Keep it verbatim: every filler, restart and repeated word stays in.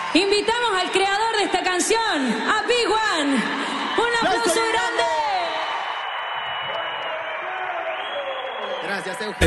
Invitamos al creador de esta canción, a Big One. ¡Un aplauso grande! Gracias, Eugenio.